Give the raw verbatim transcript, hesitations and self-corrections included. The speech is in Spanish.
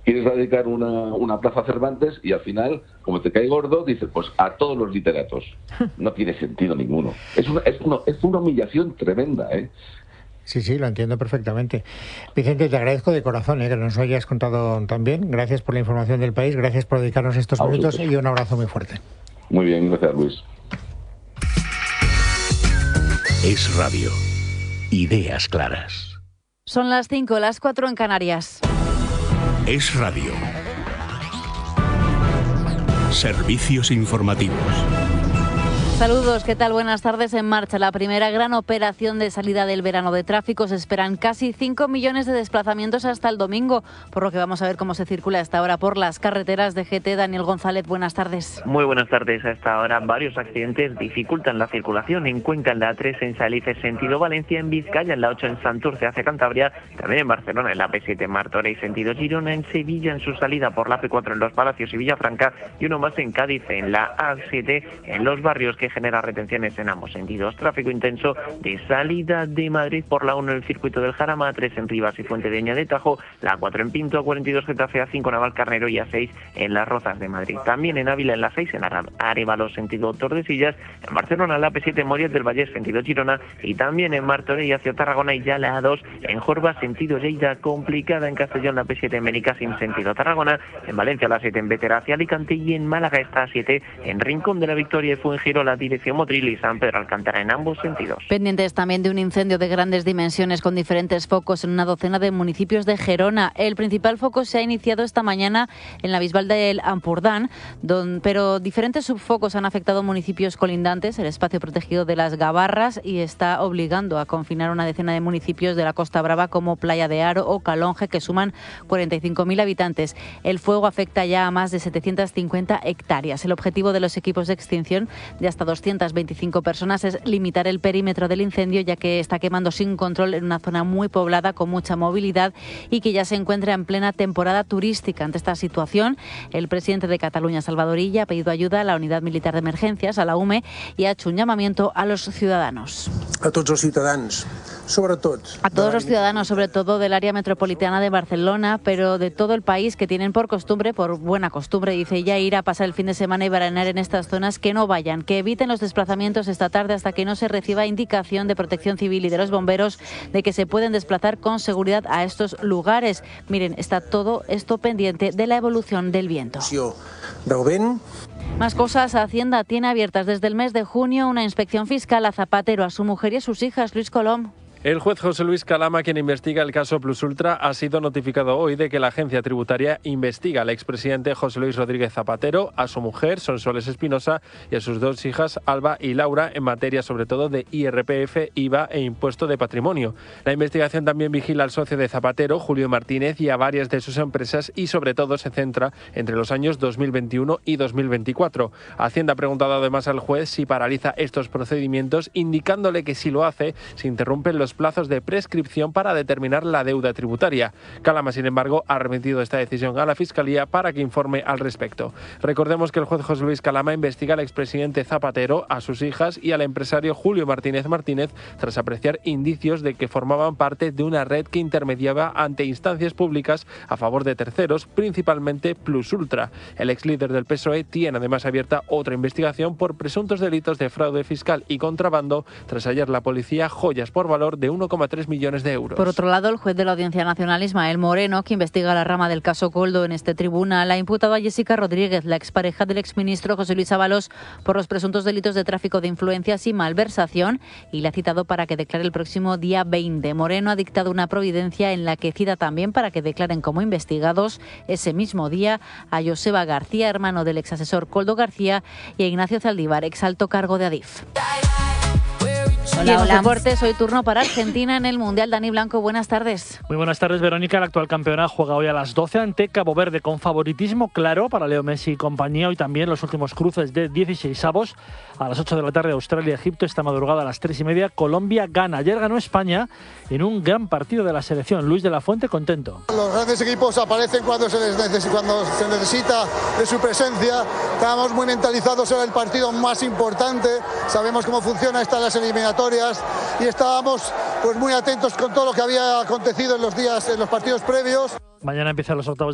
quieres radicar una, una plaza Cervantes y al final, como te cae gordo, dices, pues a todos los literatos. No tiene sentido ninguno. Es una, es una, es una humillación tremenda, ¿eh? Sí, sí, lo entiendo perfectamente. Vicente, te agradezco de corazón ¿eh? que nos hayas contado también. Gracias por la información del país, gracias por dedicarnos estos A minutos vosotros. y un abrazo muy fuerte. Muy bien, gracias, Luis. Es Radio. Ideas claras. Son las cinco, las cuatro en Canarias. Es Radio. Servicios informativos. Saludos, ¿qué tal? Buenas tardes. En marcha la primera gran operación de salida del verano de tráfico. Se esperan casi cinco millones de desplazamientos hasta el domingo, por lo que vamos a ver cómo se circula a esta hora por las carreteras de G T. Daniel González, buenas tardes. Muy buenas tardes. A esta hora varios accidentes dificultan la circulación. En Cuenca en la A tres en Salices sentido Valencia, en Vizcaya en la ocho en Santurce hacia Cantabria, también en Barcelona en la P siete en Martorell sentido Girona, en Sevilla en su salida por la P cuatro en Los Palacios y Villafranca y uno más en Cádiz en la A siete en Los Barrios, que genera retenciones en ambos sentidos. Tráfico intenso de salida de Madrid por la uno en el circuito del Jarama, A tres en Rivas y Fuente de Oña de Tajo, la A cuatro en Pinto, A cuarenta y dos Getafe, A cinco Navalcarnero y A seis en Las Rozas de Madrid. También en Ávila en la seis en Arévalo sentido Tordesillas, en Barcelona la P siete Morias del Valle sentido Girona y también en Martorell hacia Tarragona y ya la A dos en Jorba sentido Lleida, complicada en Castellón la P siete en Benicàssim sentido Tarragona, en Valencia la siete en Bétera hacia Alicante y en Málaga está A siete en Rincón de la Victoria y Fuengirola dirección Motril y San Pedro Alcántara en ambos sentidos. Pendientes también de un incendio de grandes dimensiones con diferentes focos en una docena de municipios de Gerona. El principal foco se ha iniciado esta mañana en la Bisbal del Ampurdán, don, pero diferentes subfocos han afectado municipios colindantes, el espacio protegido de las Gabarras, y está obligando a confinar una decena de municipios de la Costa Brava como Playa de Aro o Calonge, que suman cuarenta y cinco mil habitantes. El fuego afecta ya a más de setecientas cincuenta hectáreas. El objetivo de los equipos de extinción de hasta doscientas veinticinco personas es limitar el perímetro del incendio, ya que está quemando sin control en una zona muy poblada con mucha movilidad y que ya se encuentra en plena temporada turística. Ante esta situación, el presidente de Cataluña, Salvador Illa, ha pedido ayuda a la Unidad Militar de Emergencias, a la U M E, y ha hecho un llamamiento a los ciudadanos. A todos los ciudadanos. Sobre todo. A todos los ciudadanos, sobre todo del área metropolitana de Barcelona, pero de todo el país, que tienen por costumbre, por buena costumbre, dice ella, ir a pasar el fin de semana y veranear en estas zonas, que no vayan, que eviten los desplazamientos esta tarde hasta que no se reciba indicación de Protección Civil y de los bomberos de que se pueden desplazar con seguridad a estos lugares. Miren, está todo esto pendiente de la evolución del viento. Más cosas. Hacienda tiene abiertas desde el mes de junio una inspección fiscal a Zapatero, a su mujer y a sus hijas. Luis Colom. El juez José Luis Calama, quien investiga el caso Plus Ultra, ha sido notificado hoy de que la agencia tributaria investiga al expresidente José Luis Rodríguez Zapatero, a su mujer, Sonsoles Espinosa, y a sus dos hijas, Alba y Laura, en materia sobre todo de I R P F, I V A e impuesto de patrimonio. La investigación también vigila al socio de Zapatero, Julio Martínez, y a varias de sus empresas y sobre todo se centra entre los años dos mil veintiuno y dos mil veinticuatro. Hacienda ha preguntado además al juez si paraliza estos procedimientos, indicándole que si lo hace, se interrumpen los plazos de prescripción para determinar la deuda tributaria. Calama, sin embargo, ha remitido esta decisión a la Fiscalía para que informe al respecto. Recordemos que el juez José Luis Calama investiga al expresidente Zapatero, a sus hijas y al empresario Julio Martínez Martínez tras apreciar indicios de que formaban parte de una red que intermediaba ante instancias públicas a favor de terceros, principalmente Plus Ultra. El ex líder del P S O E tiene además abierta otra investigación por presuntos delitos de fraude fiscal y contrabando tras hallar la policía joyas por valor de de uno coma tres millones de euros. Por otro lado, el juez de la Audiencia Nacional, Ismael Moreno, que investiga la rama del caso Coldo en este tribunal, ha imputado a Jessica Rodríguez, la expareja del exministro José Luis Ábalos, por los presuntos delitos de tráfico de influencias y malversación, y le ha citado para que declare el próximo día veinte. Moreno ha dictado una providencia en la que cita también para que declaren como investigados ese mismo día a Joseba García, hermano del exasesor Coldo García, y a Ignacio Zaldívar, ex alto cargo de Adif. Hola, y en hola. deportes, hoy turno para Argentina en el Mundial. Dani Blanco, buenas tardes. Muy buenas tardes, Verónica. El actual campeona juega hoy a las doce ante Cabo Verde, con favoritismo claro para Leo Messi y compañía. Hoy también los últimos cruces de dieciseisavos. A las ocho de la tarde, Australia-Egipto. Esta madrugada a las tres y media, Colombia gana. Ayer ganó España en un gran partido de la selección. Luis de la Fuente, contento. Los grandes equipos aparecen cuando se, les neces- cuando se necesita de su presencia. Estábamos muy mentalizados, era el partido más importante. Sabemos cómo funciona esta las eliminatorias y estábamos pues muy atentos con todo lo que había acontecido en los días, en los partidos previos. Mañana empiezan los octavos